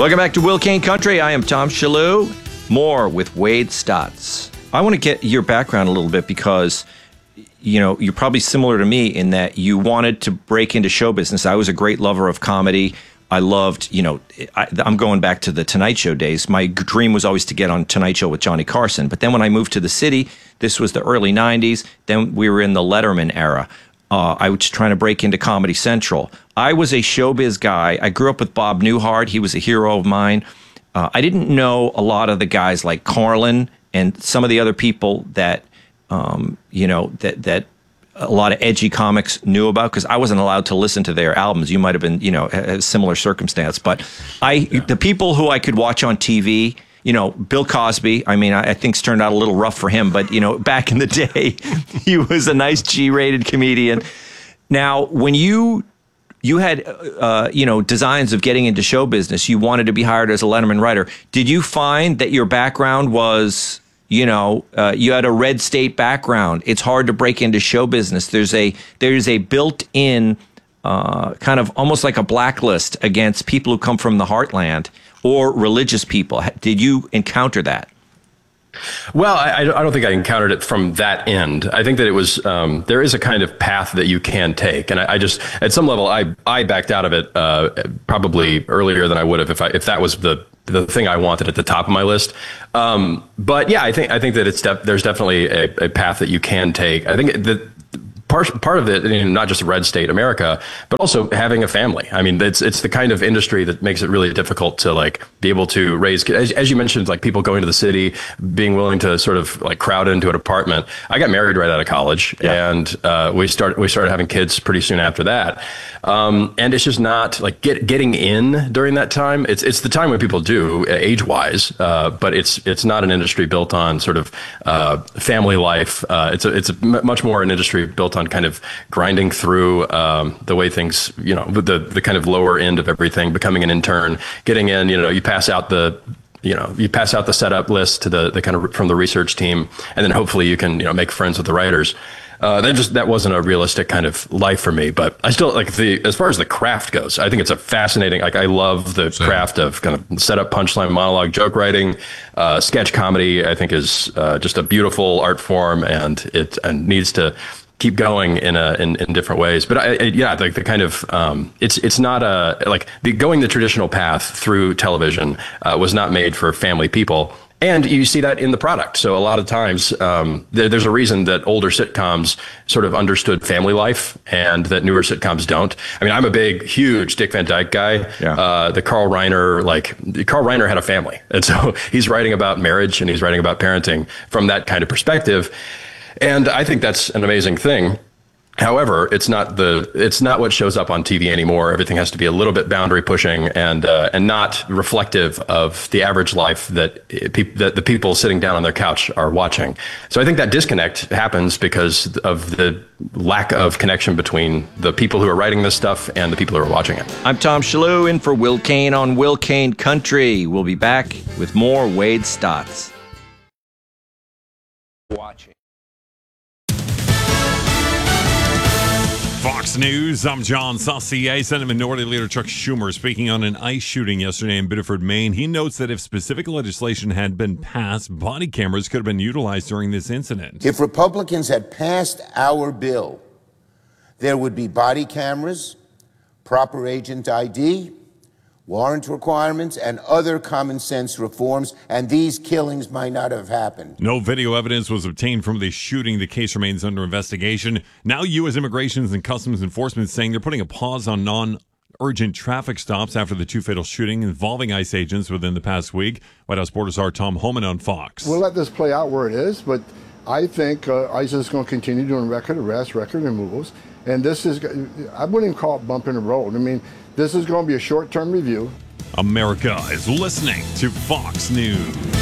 Welcome back to Will Kane Country. I am Tom Shalhoub. More with Wade Stotts. I want to get your background a little bit because, you know, you're probably similar to me in that you wanted to break into show business. I was a great lover of comedy. I loved, you know, I'm going back to the Tonight Show days. My dream was always to get on Tonight Show with Johnny Carson. But then when I moved to the city, this was the early 90s. Then we were in the Letterman era. I was trying to break into Comedy Central. I was a showbiz guy. I grew up with Bob Newhart. He was a hero of mine. I didn't know a lot of the guys like Carlin and some of the other people that, you know, that a lot of edgy comics knew about because I wasn't allowed to listen to their albums. You might have been, you know, a similar circumstance. But the people who I could watch on TV, you know, Bill Cosby, I mean, I think it's turned out a little rough for him, but, you know, back in the day, he was a nice G-rated comedian. Now, when you had, you know, designs of getting into show business, you wanted to be hired as a Letterman writer. Did you find that your background was, you know, you had a red state background? It's hard to break into show business. There's a built-in kind of almost like a blacklist against people who come from the heartland or religious people. Did you encounter that? Well, I don't think I encountered it from that end. I think that it was there is a kind of path that you can take, and I just at some level I backed out of it probably earlier than I would have if that was the thing I wanted at the top of my list. But yeah, I think that there's definitely a path that you can take. I think that part of it, you know, not just red state America, but also having a family. I mean, it's the kind of industry that makes it really difficult to like be able to raise, as you mentioned, like people going to the city, being willing to sort of like crowd into an apartment. I got married right out of college, and we started having kids pretty soon after that. And it's just not like getting in during that time. It's the time when people do age wise, but it's not an industry built on sort of family life. It's much more an industry built on kind of grinding through the way things, you know, the kind of lower end of everything, becoming an intern, getting in, you know, you pass out the setup list to the kind of from the research team, and then hopefully you can, you know, make friends with the writers. That wasn't a realistic kind of life for me, but I still like as far as the craft goes, I think it's a fascinating, like I love the craft of kind of setup, punchline, monologue, joke writing, sketch comedy. I think is just a beautiful art form, and it needs to keep going in different ways. But like the kind of it's not going the traditional path through television was not made for family people. And you see that in the product. So a lot of times there's a reason that older sitcoms sort of understood family life and that newer sitcoms don't. I mean, I'm a huge Dick Van Dyke guy. Yeah. Carl Reiner had a family. And so he's writing about marriage and he's writing about parenting from that kind of perspective. And I think that's an amazing thing. However, it's not what shows up on TV anymore. Everything has to be a little bit boundary pushing and not reflective of the average life that the people sitting down on their couch are watching. So I think that disconnect happens because of the lack of connection between the people who are writing this stuff and the people who are watching it. I'm Tom Shalhoub in for Will Kane on Will Kane Country. We'll be back with more Wade Stotts. Watching. Fox News, I'm John Saucier. Senate Minority Leader Chuck Schumer speaking on an ICE shooting yesterday in Biddeford, Maine. He notes that if specific legislation had been passed, body cameras could have been utilized during this incident. If Republicans had passed our bill, there would be body cameras, proper agent ID, warrant requirements, and other common sense reforms, and these killings might not have happened. No video evidence was obtained from the shooting. The case remains under investigation. Now U.S. Immigration and Customs Enforcement is saying they're putting a pause on non-urgent traffic stops after the two fatal shootings involving ICE agents within the past week. White House Border Czar Tom Homan on Fox. We'll let this play out where it is, but I think ICE is going to continue doing record arrests, record removals, and this is, I wouldn't even call it bump in the road. I mean, this is going to be a short-term review. America is listening to Fox News.